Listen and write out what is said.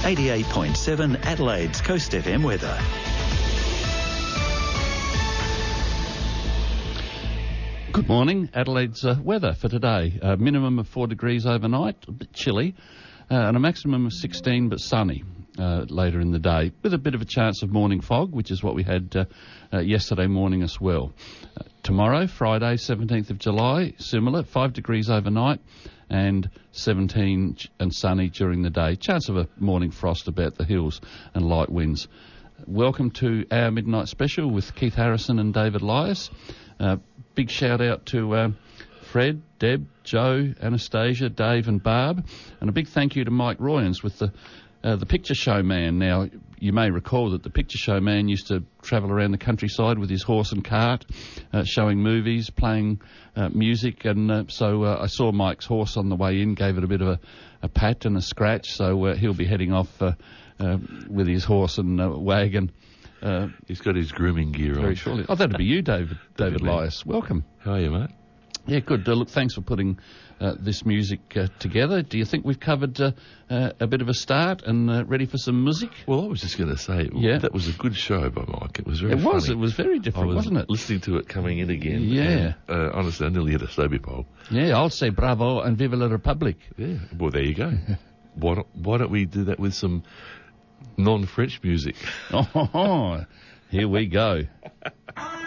88.7 Adelaide's Coast FM weather. Good morning. Adelaide's weather for today. A minimum of 4 degrees overnight, a bit chilly, and a maximum of 16 but sunny later in the day, with a bit of a chance of morning fog, which is what we had yesterday morning as well. Tomorrow, Friday, 17th of July, similar, 5 degrees overnight and 17 and sunny during the day. Chance of a morning frost about the hills and light winds. Welcome to our Midnight Special with Keith Harrison and David Lias. Big shout out to Fred, Deb, Joe, Anastasia, Dave and Barb, and a big thank you to Mike Royans with the Picture Show Man. Now, you may recall that the Picture Show Man used to travel around the countryside with his horse and cart, showing movies, playing music, and so I saw Mike's horse on the way in, gave it a bit of a pat and a scratch, so he'll be heading off with his horse and wagon. He's got his grooming gear very on. Shortly. Oh, that'd be you, David Lias. Welcome. How are you, mate? Yeah, good. Look, thanks for putting this music together. Do you think we've covered a bit of a start and ready for some music? Well, I was just going to say, that was a good show by Mike. It was very funny. It was very different, wasn't it? Listening to it coming in again. Yeah. And, honestly, I nearly hit a stobie pole. Yeah, I'll say bravo and vive la Republic. Yeah, well, there you go. Why don't we do that with some non-French music? Oh, here we go.